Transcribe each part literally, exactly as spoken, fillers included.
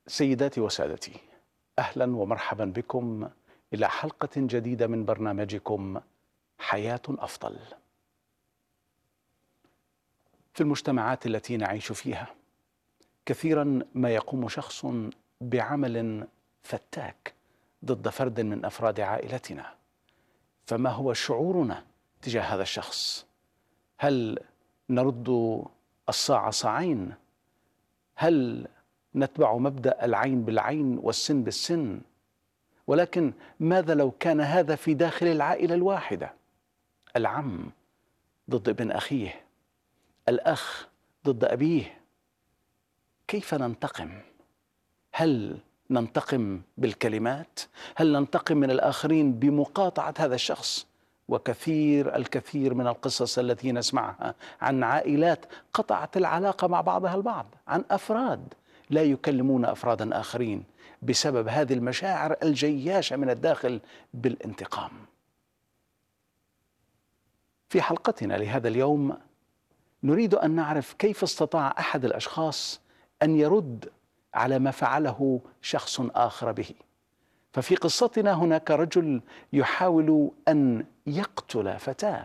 سيداتي وسادتي، أهلا ومرحبا بكم إلى حلقة جديدة من برنامجكم حياة أفضل. في المجتمعات التي نعيش فيها كثيرا ما يقوم شخص بعمل فتاك ضد فرد من أفراد عائلتنا، فما هو شعورنا تجاه هذا الشخص؟ هل نرد الصاع صاعين؟ هل نتبع مبدأ العين بالعين والسن بالسن؟ ولكن ماذا لو كان هذا في داخل العائلة الواحدة؟ العم ضد ابن أخيه، الأخ ضد أبيه. كيف ننتقم؟ هل ننتقم بالكلمات؟ هل ننتقم من الآخرين بمقاطعة هذا الشخص؟ وكثير الكثير من القصص التي نسمعها عن عائلات قطعت العلاقة مع بعضها البعض، عن أفراد لا يكلمون أفرادا آخرين بسبب هذه المشاعر الجياشة من الداخل بالانتقام. في حلقتنا لهذا اليوم نريد أن نعرف كيف استطاع أحد الأشخاص أن يرد على ما فعله شخص آخر به. ففي قصتنا هناك رجل يحاول أن يقتل فتاة.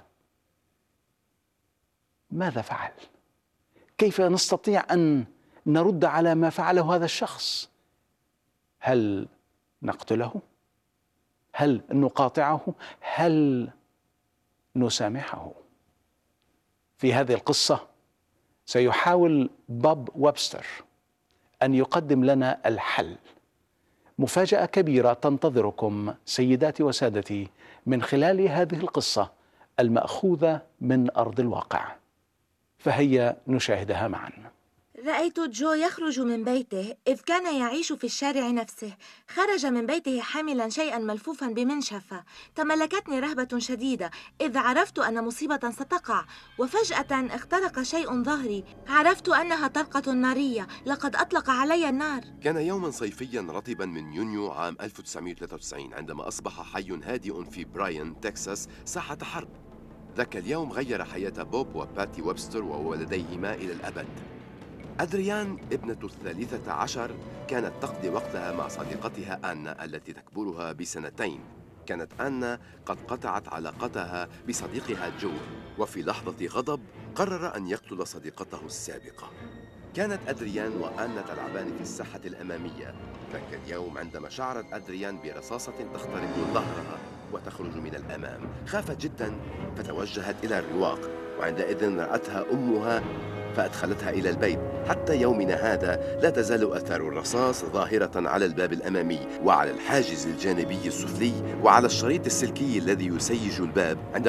ماذا فعل؟ كيف نستطيع أن نرد على ما فعله هذا الشخص؟ هل نقتله؟ هل نقاطعه؟ هل نسامحه؟ في هذه القصة سيحاول بوب ويبستر أن يقدم لنا الحل. مفاجأة كبيرة تنتظركم سيداتي وسادتي من خلال هذه القصة المأخوذة من أرض الواقع، فهيا نشاهدها معا. رأيت جو يخرج من بيته إذ كان يعيش في الشارع نفسه. خرج من بيته حاملا شيئا ملفوفا بمنشفة. تملكتني رهبة شديدة إذ عرفت أن مصيبة ستقع، وفجأة اخترق شيء ظهري. عرفت أنها طلقة نارية، لقد أطلق علي النار. كان يوما صيفيا رطبا من يونيو عام ألف وتسعمائة وثلاثة وتسعين عندما أصبح حي هادئ في براين، تكساس ساحة حرب. ذاك اليوم غير حياة بوب وباتي ويبستر وولديهما إلى الأبد. أدريان ابنة الثالثة عشر كانت تقضي وقتها مع صديقتها آنا التي تكبرها بسنتين. كانت آنا قد قطعت علاقتها بصديقها جو، وفي لحظة غضب قرر أن يقتل صديقته السابقة. كانت أدريان وآنا تلعبان في الساحة الأمامية ذاك اليوم عندما شعرت أدريان برصاصة تخترق ظهرها وتخرج من الأمام. خافت جدا فتوجهت إلى الرواق، وعندئذ رأتها أمها فأدخلتها إلى البيت. حتى يومنا هذا لا تزال آثار الرصاص ظاهرة على الباب الأمامي وعلى الحاجز الجانبي السفلي وعلى الشريط السلكي الذي يسيج الباب. عندما